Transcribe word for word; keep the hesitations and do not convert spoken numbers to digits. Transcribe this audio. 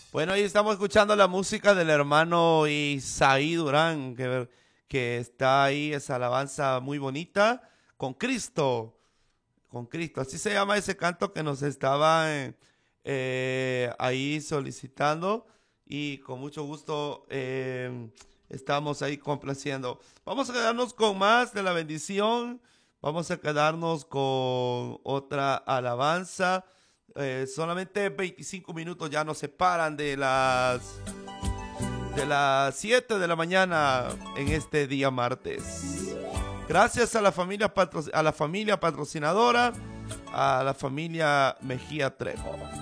Bueno, ahí estamos escuchando la música del hermano Isaí Durán, que, que está ahí, esa alabanza muy bonita, con Cristo, con Cristo. Así se llama ese canto que nos estaba eh, eh, ahí solicitando y con mucho gusto eh, estamos ahí complaciendo. Vamos a quedarnos con más de la bendición, vamos a quedarnos con otra alabanza. Eh, solamente veinticinco minutos ya nos separan de las de las siete de la mañana en este día martes. Gracias a la familia patro, a la familia patrocinadora, a la familia Mejía Trejo.